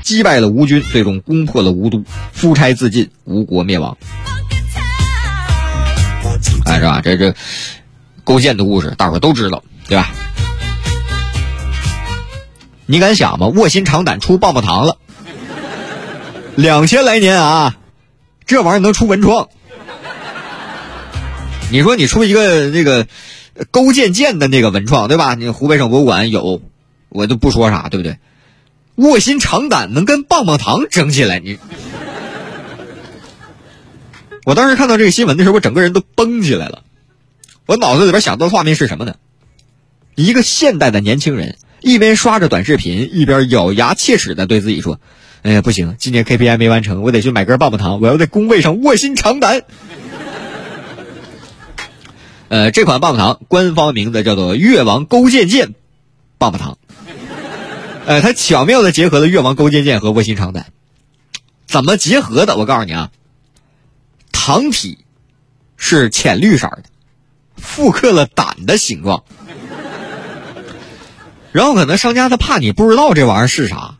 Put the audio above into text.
击败了吴军，最终攻破了吴都，夫差自尽，吴国灭亡。哎，是吧？这勾践的故事，大伙都知道，对吧？你敢想吗？卧薪尝胆出棒棒糖了，2000来年啊，这玩意儿能出文创。你说你出一个那个勾践剑的那个文创，对吧？你湖北省博物馆有，我都不说啥，对不对？卧薪尝胆能跟棒棒糖整起来，你。我当时看到这个新闻的时候，我整个人都绷起来了。我脑子里边想到的画面是什么呢？一个现代的年轻人一边刷着短视频，一边咬牙切齿的对自己说：哎呀，不行，今年 KPI 没完成，我得去买根棒棒糖，我要在工位上卧薪尝胆。这款棒棒糖官方名字叫做越王勾践剑棒棒糖。它巧妙的结合了越王勾践剑和卧薪尝胆。怎么结合的？我告诉你啊，糖体是浅绿色的，复刻了胆的形状。然后可能商家他怕你不知道这玩意儿是啥，